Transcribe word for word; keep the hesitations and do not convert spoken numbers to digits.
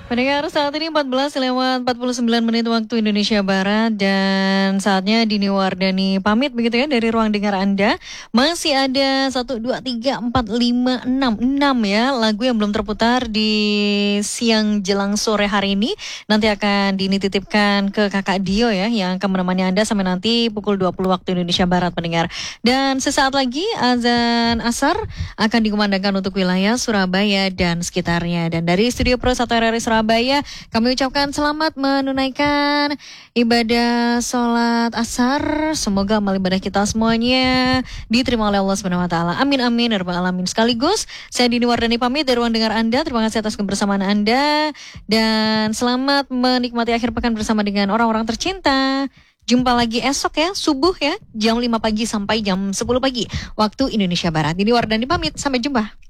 Pendengar saat ini empat belas lewat empat puluh sembilan menit waktu Indonesia Barat dan saatnya Dini Wardani pamit begitu ya dari ruang dengar Anda. Masih ada satu, dua, tiga, empat, lima, enam, enam ya lagu yang belum terputar di siang jelang sore hari ini. Nanti akan Dini titipkan ke kakak Dio ya yang akan menemani Anda sampai nanti pukul dua puluh waktu Indonesia Barat pendengar. Dan sesaat lagi azan asar akan dikumandangkan untuk wilayah Surabaya dan sekitarnya. Dan dari Studio Pro satu R R I Surabaya, kami ucapkan selamat menunaikan ibadah sholat asar. Semoga amal ibadah kita semuanya diterima oleh Allah Subhanahu Wa Taala. Amin amin ya rabbal alamin. Sekaligus saya Dini Wardani pamit dari ruang dengar Anda. Terima kasih atas kebersamaan Anda dan selamat menikmati akhir pekan bersama dengan orang-orang tercinta. Jumpa lagi esok ya, subuh ya, jam lima pagi sampai jam sepuluh pagi waktu Indonesia Barat. Dini Wardani pamit, sampai jumpa.